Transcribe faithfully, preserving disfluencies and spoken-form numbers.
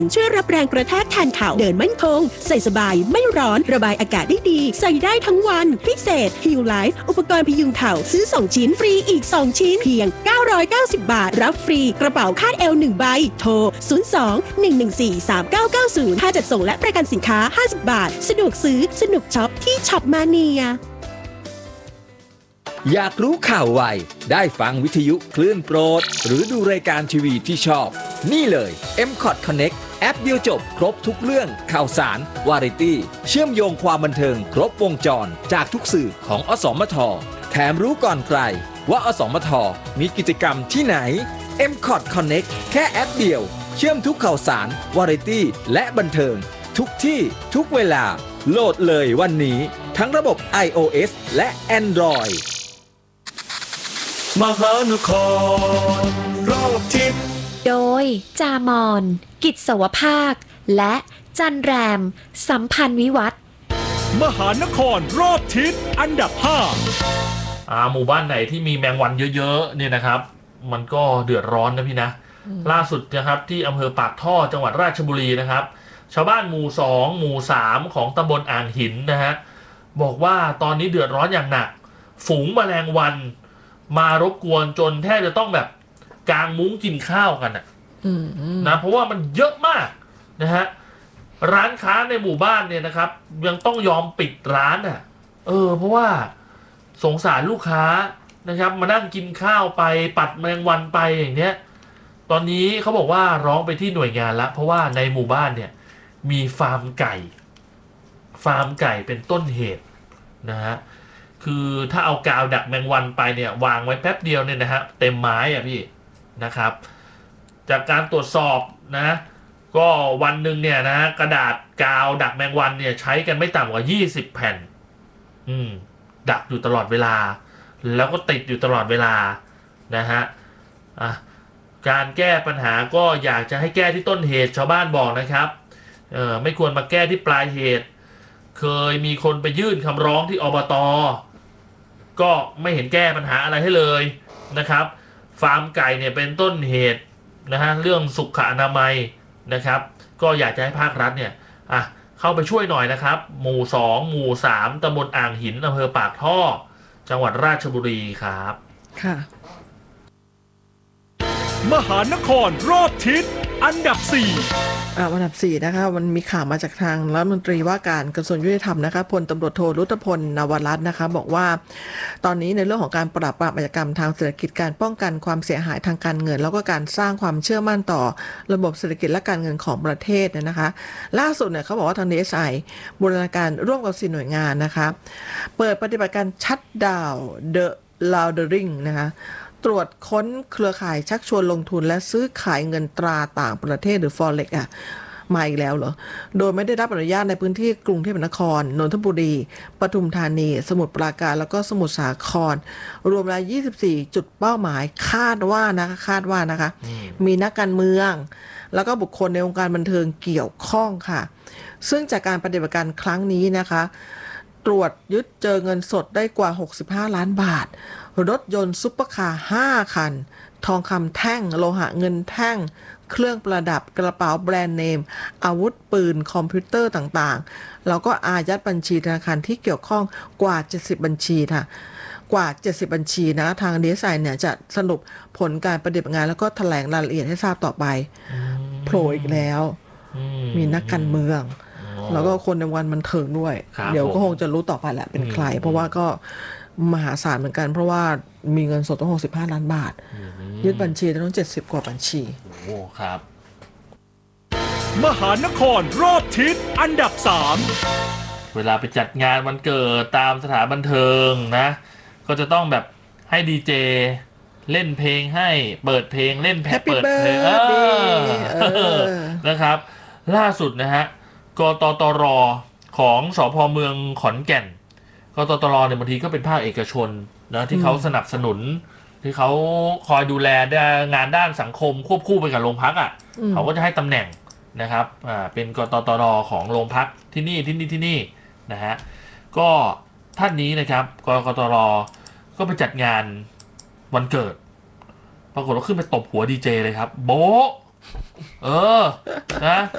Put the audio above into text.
ช่วยรับแรงกระแทกแทนเข่าเดินมั่นคงใส่สบายไม่ร้อนระบายอากาศได้ดีใส่ได้ทั้งวันพิเศษ Heal Life อุปกรณ์พยุงเข่าซื้อสองชิ้นฟรีอีกสองชิ้นเพียงเก้าร้อยเก้าสิบบาทรับฟรีกระเป๋าคาดเอวหนึ่งใบโทรศูนย์ สอง หนึ่ง หนึ่ง สี่ สาม เก้า เก้า ศูนย์ค่าจัดส่งและประกันสินค้าห้าสิบบาทสะดวกซื้อสนุกช็อปที่ช็อปมาเนียอยากรู้ข่าวไวได้ฟังวิทยุคลื่นโปรดหรือดูรายการทีวีที่ชอบนี่เลย เอ็ม คอท Connect แอปเดียวจบครบทุกเรื่องข่าวสารวาไรตี้เชื่อมโยงความบันเทิงครบวงจรจากทุกสื่อของอสมทแถมรู้ก่อนใครว่าอสมทมีกิจกรรมที่ไหน เอ็ม คอท Connect แค่แอปเดียวเชื่อมทุกข่าวสารวาไรตี้และบันเทิงทุกที่ทุกเวลาโหลดเลยวันนี้ทั้งระบบ iOS และ Android มหานครรอบทิศโดยจามอนกิจสวภาคและจันแรมสัมพันธ์วิวัฒน์มหานครรอบทิศอันดับห้าอ่าหมู่บ้านไหนที่มีแมงวันเยอะๆเนี่ยนะครับมันก็เดือดร้อนนะพี่นะล่าสุดนะครับที่อำเภอปากท่อจังหวัดราชบุรีนะครับชาวบ้านหมู่สองหมู่สามของตำบลอ่างหินนะฮะบอกว่าตอนนี้เดือดร้อนอย่างหนักฝูงแมลงวันมารบกวนจนแทบจะต้องแบบกางมุ้งกินข้าวกันนะนะเพราะว่ามันเยอะมากนะฮะร้านค้าในหมู่บ้านเนี่ยนะครับยังต้องยอมปิดร้านอ่ะเออเพราะว่าสงสารลูกค้านะครับมานั่งกินข้าวไปปัดแมลงวันไปอย่างเนี้ยตอนนี้เขาบอกว่าร้องไปที่หน่วยงานแล้วเพราะว่าในหมู่บ้านเนี่ยมีฟาร์มไก่ฟาร์มไก่เป็นต้นเหตุนะฮะคือถ้าเอากาวดักแมงวันไปเนี่ยวางไว้แป๊บเดียวเนี่ยนะฮะเต็มไม้อ่ะพี่นะครับจากการตรวจสอบนะก็วันหนึ่งเนี่ยนะกระดาษกาวดักแมงวันเนี่ยใช้กันไม่ต่ำกว่ายี่สิบแผ่นอืมดักอยู่ตลอดเวลาแล้วก็ติดอยู่ตลอดเวลานะฮะอ่ะการแก้ปัญหาก็อยากจะให้แก้ที่ต้นเหตุชาวบ้านบอกนะครับเออไม่ควรมาแก้ที่ปลายเหตุเคยมีคนไปยื่นคำร้องที่อบต.ก็ไม่เห็นแก้ปัญหาอะไรให้เลยนะครับฟาร์มไก่เนี่ยเป็นต้นเหตุนะฮะเรื่องสุขอนามัยนะครับก็อยากจะให้ภาครัฐเนี่ยอ่ะเข้าไปช่วยหน่อยนะครับหมู่สองหมู่สามตำบลอ่างหินอำเภอปากท่อจังหวัดราชบุรีครับค่ะมหานครรอบทิศอันดับสี่อ่าอันดับสี่นะคะมันมีข่าวมาจากทางรัฐมนตรีว่าการกระทรวงยุติธรรมนะคะพลตำรวจโทรุตพลนวรัตน์นะคะบอกว่าตอนนี้ในเรื่องของการปราบปรามอาชญากรรมทางเศรษฐกิจการป้องกันความเสียหายทางการเงินแล้วก็การสร้างความเชื่อมั่นต่อระบบเศรษฐกิจและการเงินของประเทศนะคะล่าสุดเนี่ยเขาบอกว่าทาง ดี เอส ไอ บูรณาการร่วมกับสี่หน่วยงานนะคะเปิดปฏิบัติการชัตดาวน์ The Laundering นะคะตรวจค้นเครือข่ายชักชวนลงทุนและซื้อขายเงินตราต่างประเทศหรือ Forex อ่ะมาอีกแล้วเหรอโดยไม่ได้รับอนุญาตในพื้นที่กรุงเทพมหานครนนทบุรีปทุมธานีสมุทรปราการแล้วก็สมุทรสาครรวมแล้วยี่สิบสี่จุดเป้าหมายคาดว่านะคะคาดว่านะคะมีนักการเมืองแล้วก็บุคคลในวงการบันเทิงเกี่ยวข้องค่ะซึ่งจากการปฏิบัติการครั้งนี้นะคะตรวจยึดเจอเงินสดได้กว่าหกสิบห้าล้านบาทรถยนต์ซุปเปอร์คาร์ห้าคันทองคำแท่งโลหะเงินแท่งเครื่องประดับกระเป๋าแบรนด์เนมอาวุธปืนคอมพิวเตอร์ต่างๆแล้วก็อายัดบัญชีธนาคารที่เกี่ยวข้องกว่าเจ็ดสิบบัญชีค่ะกว่าเจ็ดสิบบัญชีนะทาง ดี เอส ไอ เนี่ยจะสรุปผลการปฏิบัติงานแล้วก็แถลงรายละเอียดให้ทราบต่อไปโผล่อีกแล้วมีนักการเมืองแล้วก็คนในวันบันเทิงด้วยเดี๋ยวก็คงจะรู้ต่อไปแหละเป็นใครเพราะว่าก็มหาศาลเหมือนกันเพราะว่ามีเงินสดต้องหกสิบห้าล้านบาทยึดบัญชีต้องเจ็ดสิบกว่าบัญชีโอ้ครับมหานครรอบทิศอันดับสามเวลาไปจัดงานวันเกิดตามสถานบันเทิงนะก็จะต้องแบบให้ดีเจเล่นเพลงให้เปิดเพลงเล่นแพ็คเปิดเพลงนะครับล่าสุดนะฮะกตตรของสภ.เมืองขอนแก่นกตตรเนี่ยบางทีก็เป็นภาคเอกชนนะที่เขาสนับสนุนที่เขาคอยดูแลงานด้านสังคมควบคู่ไปกับโรงพักอ่ะเขาก็จะให้ตำแหน่งนะครับอ่าเป็นกตตรของโรงพักที่นี่ที่นี่ที่นี่นะฮะก็ท่านนี้นะครับกกตรก็ไปจัดงานวันเกิดปรากฏว่าขึ้นไปตบหัวดีเจเลยครับโบเออนะ